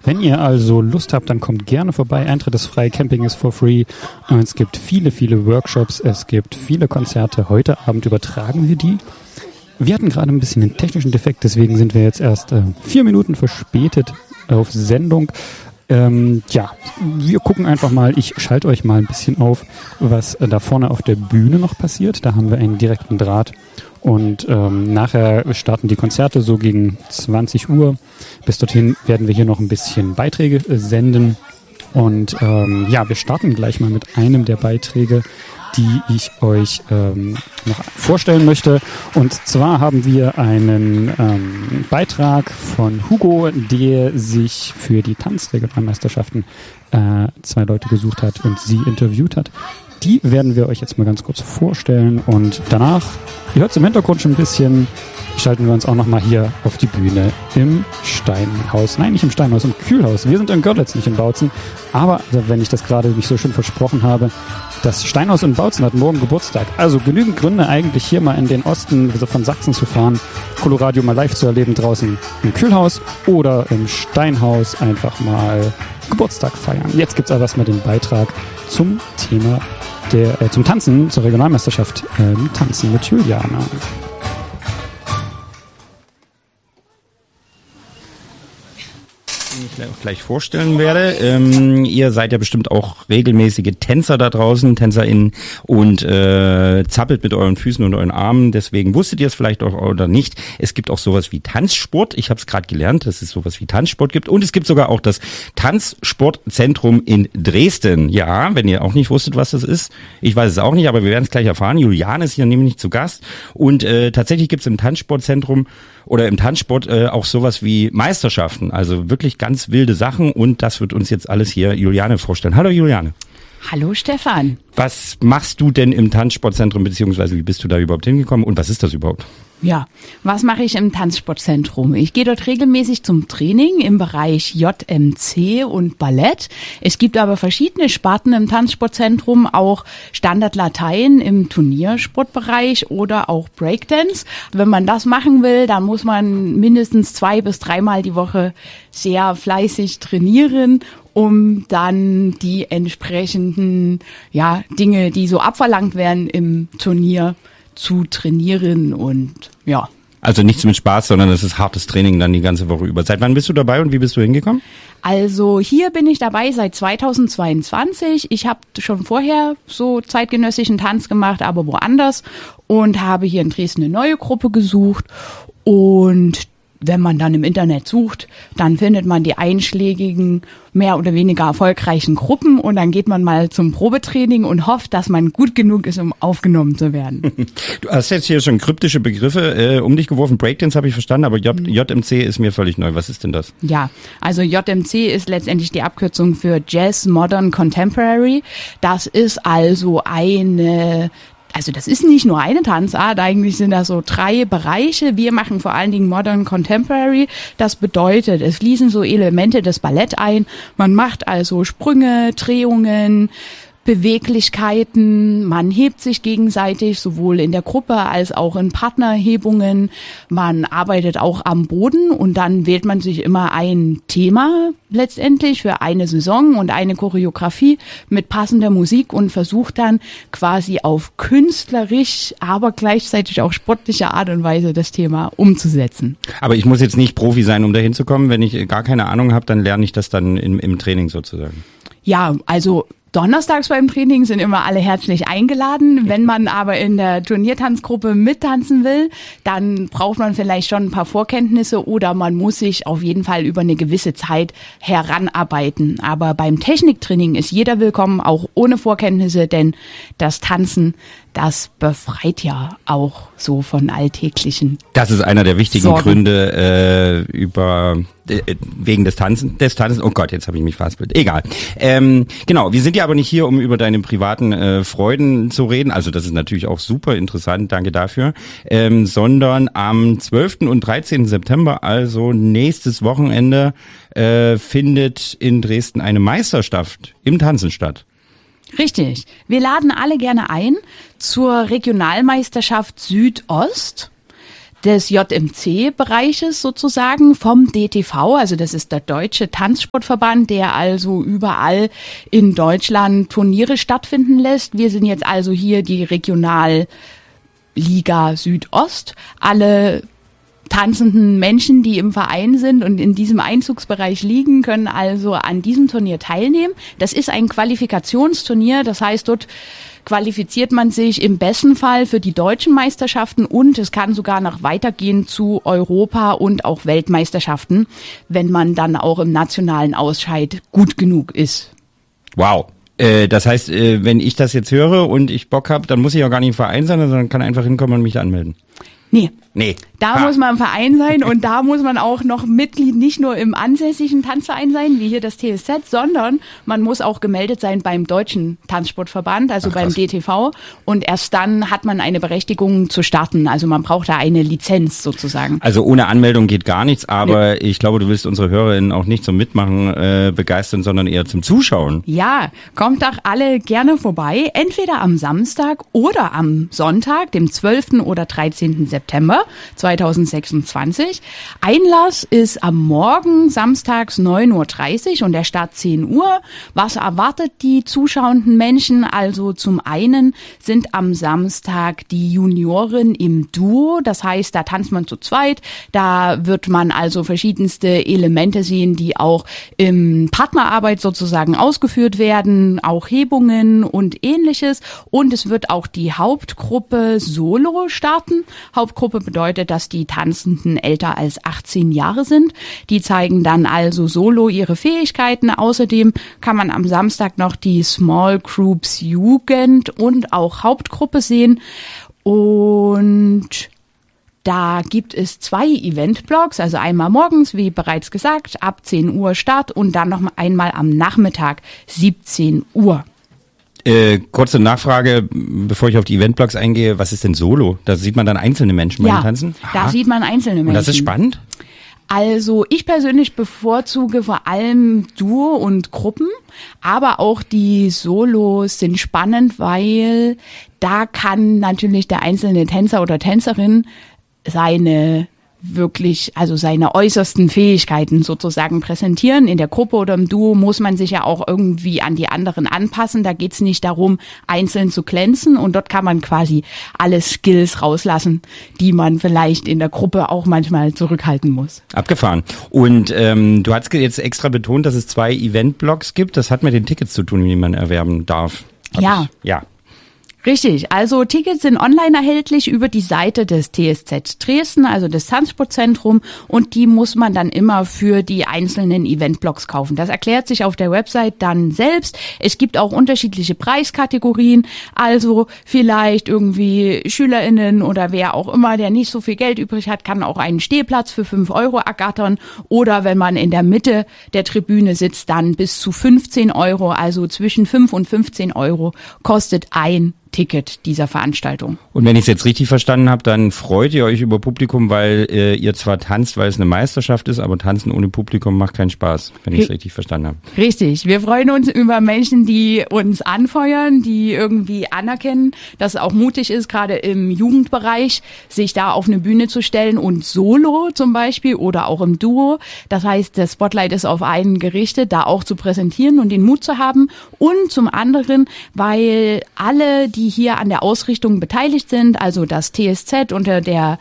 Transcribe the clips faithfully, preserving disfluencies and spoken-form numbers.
Wenn ihr also Lust habt, dann kommt gerne vorbei. Eintritt ist frei, Camping ist for free. Und es gibt viele, viele Workshops, es gibt viele Konzerte. Heute Abend übertragen wir die. Wir hatten gerade ein bisschen einen technischen Defekt, deswegen sind wir jetzt erst äh, vier Minuten verspätet auf Sendung. Ähm, ja, wir gucken einfach mal, ich schalte euch mal ein bisschen auf, was äh, da vorne auf der Bühne noch passiert. Da haben wir einen direkten Draht. Und ähm, nachher starten die Konzerte so gegen zwanzig Uhr. Bis dorthin werden wir hier noch ein bisschen Beiträge äh, senden. Und ähm, ja, wir starten gleich mal mit einem der Beiträge, die ich euch ähm, noch vorstellen möchte. Und zwar haben wir einen ähm, Beitrag von Hugo, der sich für die Tanzregionalmeisterschaften äh, zwei Leute gesucht hat und sie interviewt hat. Die werden wir euch jetzt mal ganz kurz vorstellen und danach, ihr hört es im Hintergrund schon ein bisschen, schalten wir uns auch nochmal hier auf die Bühne im Steinhaus. Nein, nicht im Steinhaus, im Kühlhaus. Wir sind in Görlitz, nicht in Bautzen. Aber, also wenn ich das gerade mich so schön versprochen habe, das Steinhaus in Bautzen hat morgen Geburtstag. Also genügend Gründe eigentlich hier mal in den Osten also von Sachsen zu fahren, Coloradio mal live zu erleben draußen im Kühlhaus oder im Steinhaus einfach mal Geburtstag feiern. Jetzt gibt's aber erstmal den Beitrag zum Thema der, äh, zum Tanzen, zur Regionalmeisterschaft äh, Tanzen mit Juliana. Ich auch gleich vorstellen werde. Ähm, ihr seid ja bestimmt auch regelmäßige Tänzer da draußen, TänzerInnen und äh, zappelt mit euren Füßen und euren Armen. Deswegen wusstet ihr es vielleicht auch oder nicht. Es gibt auch sowas wie Tanzsport. Ich habe es gerade gelernt, dass es sowas wie Tanzsport gibt. Und es gibt sogar auch das Tanzsportzentrum in Dresden. Ja, wenn ihr auch nicht wusstet, was das ist. Ich weiß es auch nicht, aber wir werden es gleich erfahren. Juliane ist hier nämlich zu Gast. Und äh, tatsächlich gibt es im Tanzsportzentrum oder im Tanzsport äh, auch sowas wie Meisterschaften. Also wirklich ganz wilde Sachen und das wird uns jetzt alles hier Juliane vorstellen. Hallo Juliane. Hallo Stefan. Was machst du denn im Tanzsportzentrum, beziehungsweise wie bist du da überhaupt hingekommen und was ist das überhaupt? Ja, was mache ich im Tanzsportzentrum? Ich gehe dort regelmäßig zum Training im Bereich J M C und Ballett. Es gibt aber verschiedene Sparten im Tanzsportzentrum, auch Standard-Latein im Turniersportbereich oder auch Breakdance. Wenn man das machen will, dann muss man mindestens zwei bis dreimal die Woche sehr fleißig trainieren, um dann die entsprechenden ja Dinge, die so abverlangt werden im Turnier, zu trainieren und ja. Also nichts mit Spaß, sondern es ist hartes Training dann die ganze Woche über. Seit wann bist du dabei und wie bist du hingekommen? Also hier bin ich dabei seit zweitausendzweiundzwanzig. Ich habe schon vorher so zeitgenössischen Tanz gemacht, aber woanders und habe hier in Dresden eine neue Gruppe gesucht und wenn man dann im Internet sucht, dann findet man die einschlägigen, mehr oder weniger erfolgreichen Gruppen und dann geht man mal zum Probetraining und hofft, dass man gut genug ist, um aufgenommen zu werden. Du hast jetzt hier schon kryptische Begriffe äh, um dich geworfen. Breakdance habe ich verstanden, aber J- JMC ist mir völlig neu. Was ist denn das? Ja, also J M C ist letztendlich die Abkürzung für Jazz Modern Contemporary. Das ist also eine... Also das ist nicht nur eine Tanzart, eigentlich sind das so drei Bereiche. Wir machen vor allen Dingen Modern Contemporary. Das bedeutet, es fließen so Elemente des Ballett ein. Man macht also Sprünge, Drehungen, Beweglichkeiten, man hebt sich gegenseitig, sowohl in der Gruppe als auch in Partnerhebungen. Man arbeitet auch am Boden und dann wählt man sich immer ein Thema letztendlich für eine Saison und eine Choreografie mit passender Musik und versucht dann quasi auf künstlerisch, aber gleichzeitig auch sportliche Art und Weise das Thema umzusetzen. Aber ich muss jetzt nicht Profi sein, um da hinzukommen. Wenn ich gar keine Ahnung habe, dann lerne ich das dann im, im Training sozusagen. Ja, also donnerstags beim Training sind immer alle herzlich eingeladen. Wenn man aber in der Turniertanzgruppe mittanzen will, dann braucht man vielleicht schon ein paar Vorkenntnisse oder man muss sich auf jeden Fall über eine gewisse Zeit heranarbeiten. Aber beim Techniktraining ist jeder willkommen, auch ohne Vorkenntnisse, denn das Tanzen, das befreit ja auch so von alltäglichen Das ist einer der wichtigen Sorgen. Gründe äh, über äh, wegen des Tanzen, des Tanzens. Oh Gott, jetzt habe ich mich verhaspelt. Egal. Ähm, genau, wir sind ja aber nicht hier, um über deine privaten äh, Freuden zu reden. Also das ist natürlich auch super interessant, danke dafür. Ähm, sondern am zwölften und dreizehnten September, also nächstes Wochenende, äh, findet in Dresden eine Meisterschaft im Tanzen statt. Richtig. Wir laden alle gerne ein zur Regionalmeisterschaft Südost. des J M C-Bereiches sozusagen vom D T V, also das ist der Deutsche Tanzsportverband, der also überall in Deutschland Turniere stattfinden lässt. Wir sind jetzt also hier die Regionalliga Südost. Alle tanzenden Menschen, die im Verein sind und in diesem Einzugsbereich liegen, können also an diesem Turnier teilnehmen. Das ist ein Qualifikationsturnier, das heißt, dort qualifiziert man sich im besten Fall für die deutschen Meisterschaften und es kann sogar noch weitergehen zu Europa- und auch Weltmeisterschaften, wenn man dann auch im nationalen Ausscheid gut genug ist. Wow. Äh, das heißt, äh, wenn ich das jetzt höre und ich Bock habe, dann muss ich auch gar nicht im Verein sein, sondern kann einfach hinkommen und mich anmelden. Nee. Nee. Da ha. muss man im Verein sein und da muss man auch noch Mitglied nicht nur im ansässigen Tanzverein sein, wie hier das T S Z, sondern man muss auch gemeldet sein beim Deutschen Tanzsportverband, also Ach, beim D T V. Und erst dann hat man eine Berechtigung zu starten. Also man braucht da eine Lizenz sozusagen. Also ohne Anmeldung geht gar nichts, aber nee. Ich glaube, du willst unsere HörerInnen auch nicht zum Mitmachen äh, begeistern, sondern eher zum Zuschauen. Ja, kommt doch alle gerne vorbei, entweder am Samstag oder am Sonntag, dem zwölften oder dreizehnten September zweitausendsechsundzwanzig. Einlass ist am Morgen, samstags neun Uhr dreißig und der Start zehn Uhr. Was erwartet die zuschauenden Menschen? Also zum einen sind am Samstag die Junioren im Duo, das heißt, da tanzt man zu zweit, da wird man also verschiedenste Elemente sehen, die auch im Partnerarbeit sozusagen ausgeführt werden, auch Hebungen und ähnliches und es wird auch die Hauptgruppe Solo starten. Hauptgruppe bedeutet, dass die Tanzenden älter als achtzehn Jahre sind. Die zeigen dann also solo ihre Fähigkeiten. Außerdem kann man am Samstag noch die Small Groups Jugend und auch Hauptgruppe sehen. Und da gibt es zwei Eventblocks, also einmal morgens, wie bereits gesagt, ab zehn Uhr Start und dann noch einmal am Nachmittag siebzehn Uhr. Äh, kurze Nachfrage, bevor ich auf die Eventblocks eingehe, was ist denn Solo? Da sieht man dann einzelne Menschen beim ja, Tanzen? Ja, da sieht man einzelne Menschen. Und das ist spannend? Also ich persönlich bevorzuge vor allem Duo und Gruppen, aber auch die Solos sind spannend, weil da kann natürlich der einzelne Tänzer oder Tänzerin seine wirklich, also seine äußersten Fähigkeiten sozusagen präsentieren. In der Gruppe oder im Duo muss man sich ja auch irgendwie an die anderen anpassen. Da geht's nicht darum, einzeln zu glänzen und dort kann man quasi alle Skills rauslassen, die man vielleicht in der Gruppe auch manchmal zurückhalten muss. Abgefahren. Und ähm, du hast jetzt extra betont, dass es zwei Eventblocks gibt. Das hat mit den Tickets zu tun, die man erwerben darf. Hab ja. Ich, ja. Richtig, also Tickets sind online erhältlich über die Seite des T S Z Dresden, also des Tanzsportzentrum und die muss man dann immer für die einzelnen Eventblocks kaufen. Das erklärt sich auf der Website dann selbst. Es gibt auch unterschiedliche Preiskategorien, also vielleicht irgendwie SchülerInnen oder wer auch immer, der nicht so viel Geld übrig hat, kann auch einen Stehplatz für fünf Euro ergattern oder wenn man in der Mitte der Tribüne sitzt, dann bis zu fünfzehn Euro, also zwischen fünf und fünfzehn Euro kostet ein Ticket dieser Veranstaltung. Und wenn ich es jetzt richtig verstanden habe, dann freut ihr euch über Publikum, weil äh, ihr zwar tanzt, weil es eine Meisterschaft ist, aber tanzen ohne Publikum macht keinen Spaß, wenn ich es richtig verstanden habe. Richtig. Wir freuen uns über Menschen, die uns anfeuern, die irgendwie anerkennen, dass es auch mutig ist, gerade im Jugendbereich, sich da auf eine Bühne zu stellen und solo zum Beispiel oder auch im Duo. Das heißt, das Spotlight ist auf einen gerichtet, da auch zu präsentieren und den Mut zu haben. Und zum anderen, weil alle, die die hier an der Ausrichtung beteiligt sind, also das T S Z unter der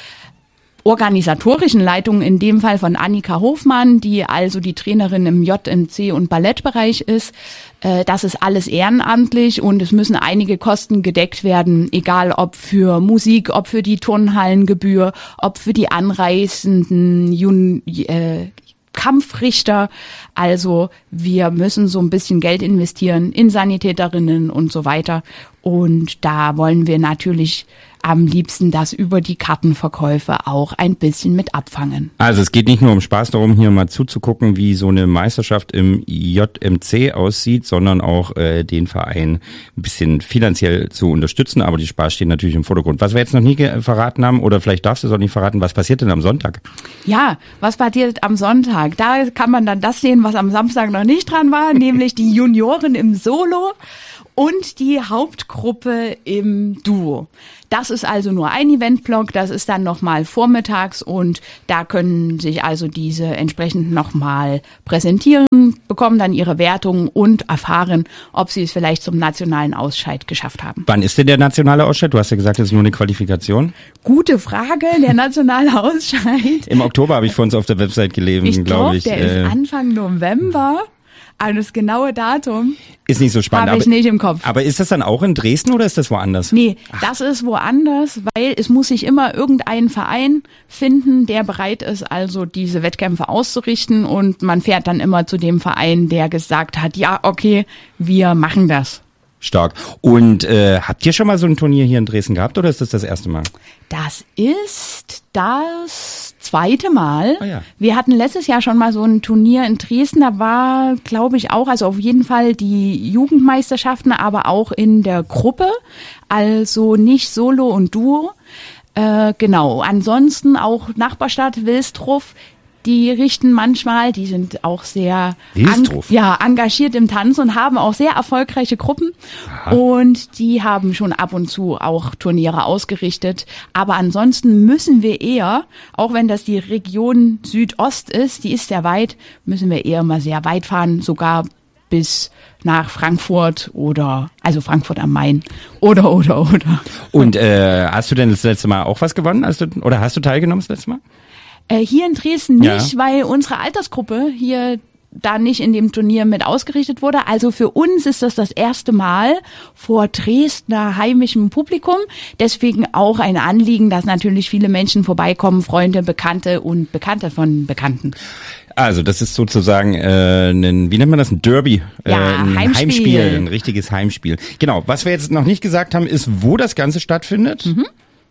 organisatorischen Leitung, in dem Fall von Annika Hofmann, die also die Trainerin im J M C und Ballettbereich ist. Äh, das ist alles ehrenamtlich und es müssen einige Kosten gedeckt werden, egal ob für Musik, ob für die Turnhallengebühr, ob für die anreisenden Jun- äh, Kampfrichter. Also wir müssen so ein bisschen Geld investieren in Sanitäterinnen und so weiter. Und da wollen wir natürlich am liebsten das über die Kartenverkäufe auch ein bisschen mit abfangen. Also es geht nicht nur um Spaß darum, hier mal zuzugucken, wie so eine Meisterschaft im J M C aussieht, sondern auch äh, den Verein ein bisschen finanziell zu unterstützen. Aber die Spaß steht natürlich im Vordergrund. Was wir jetzt noch nie ge- verraten haben, oder vielleicht darfst du es auch nicht verraten, was passiert denn am Sonntag? Ja, was passiert am Sonntag? Da kann man dann das sehen, was am Samstag noch nicht dran war, nämlich die Junioren im Solo. und die Hauptgruppe im Duo. Das ist also nur ein Eventblock, das ist dann nochmal vormittags und da können sich also diese entsprechend nochmal präsentieren, bekommen dann ihre Wertungen und erfahren, ob sie es vielleicht zum nationalen Ausscheid geschafft haben. Wann ist denn der nationale Ausscheid? Du hast ja gesagt, das ist nur eine Qualifikation. Gute Frage, der nationale Ausscheid. Im Oktober habe ich vor uns auf der Website gelesen, glaube ich. Ich glaube, der äh, ist Anfang November. Aber das genaue Datum ist nicht so spannend. Habe ich aber, nicht im Kopf. Aber ist das dann auch in Dresden oder ist das woanders? Nee, Ach. das ist woanders, weil es muss sich immer irgendein Verein finden, der bereit ist, also diese Wettkämpfe auszurichten und man fährt dann immer zu dem Verein, der gesagt hat, ja, okay, wir machen das. Stark. Und äh, habt ihr schon mal so ein Turnier hier in Dresden gehabt oder ist das das erste Mal? Das ist das zweite Mal. Oh ja. Wir hatten letztes Jahr schon mal so ein Turnier in Dresden. Da war, glaube ich, auch, also auf jeden Fall die Jugendmeisterschaften, aber auch in der Gruppe. Also nicht Solo und Duo. Äh, genau. Ansonsten auch Nachbarstadt Wilsdruff. Die richten manchmal, die sind auch sehr an, ja, engagiert im Tanz und haben auch sehr erfolgreiche Gruppen. Aha. Und die haben schon ab und zu auch Turniere ausgerichtet. Aber ansonsten müssen wir eher, auch wenn das die Region Südost ist, die ist sehr weit, müssen wir eher mal sehr weit fahren, sogar bis nach Frankfurt oder, also Frankfurt am Main oder, oder, oder. Und äh, hast du denn das letzte Mal auch was gewonnen? Hast du, oder hast du teilgenommen das letzte Mal? Hier in Dresden nicht, ja. weil unsere Altersgruppe hier da nicht in dem Turnier mit ausgerichtet wurde. Also für uns ist das das erste Mal vor Dresdner heimischem Publikum. Deswegen auch ein Anliegen, dass natürlich viele Menschen vorbeikommen, Freunde, Bekannte und Bekannte von Bekannten. Also das ist sozusagen äh, ein, wie nennt man das, ein Derby, ja, äh, ein Heimspiel. Heimspiel, ein richtiges Heimspiel. Genau, was wir jetzt noch nicht gesagt haben, ist, wo das Ganze stattfindet. Mhm.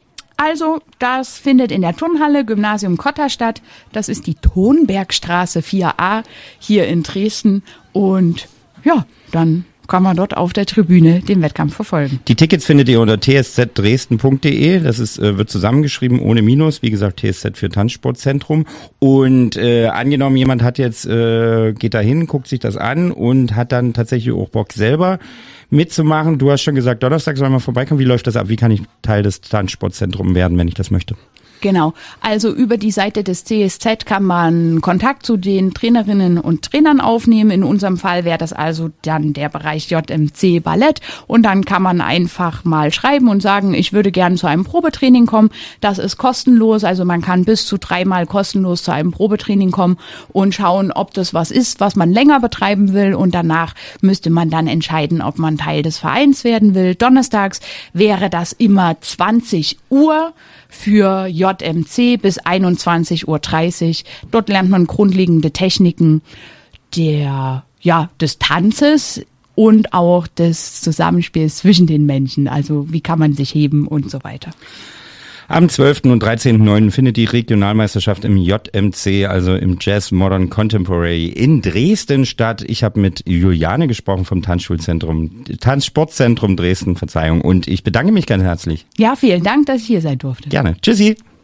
Also, das findet in der Turnhalle Gymnasium Kotter statt. Das ist die Tonbergstraße vier a hier in Dresden. Und ja, dann kann man dort auf der Tribüne den Wettkampf verfolgen. Die Tickets findet ihr unter t s z dresden punkt d e. Das ist äh, wird zusammengeschrieben ohne Minus. Wie gesagt, T S Z für Tanzsportzentrum. Und äh, angenommen, jemand hat jetzt äh, geht da hin, guckt sich das an und hat dann tatsächlich auch Bock selber mitzumachen. Du hast schon gesagt, Donnerstag soll man vorbeikommen. Wie läuft das ab? Wie kann ich Teil des Tanzsportzentrums werden, wenn ich das möchte? Genau, also über die Seite des T S Z kann man Kontakt zu den Trainerinnen und Trainern aufnehmen. In unserem Fall wäre das also dann der Bereich J M C Ballett und dann kann man einfach mal schreiben und sagen, ich würde gerne zu einem Probetraining kommen. Das ist kostenlos, also man kann bis zu dreimal kostenlos zu einem Probetraining kommen und schauen, ob das was ist, was man länger betreiben will und danach müsste man dann entscheiden, ob man Teil des Vereins werden will. Donnerstags wäre das immer zwanzig Uhr für J M C bis einundzwanzig Uhr dreißig. Dort lernt man grundlegende Techniken der, ja, des Tanzes und auch des Zusammenspiels zwischen den Menschen. Also wie kann man sich heben und so weiter. Am zwölften und dreizehnten neunten findet die Regionalmeisterschaft im J M C, also im Jazz Modern Contemporary in Dresden statt. Ich habe mit Juliane gesprochen vom Tanzschulzentrum, Tanzsportzentrum Dresden, Verzeihung. Und ich bedanke mich ganz herzlich. Ja, vielen Dank, dass ich hier sein durfte. Gerne. Tschüssi.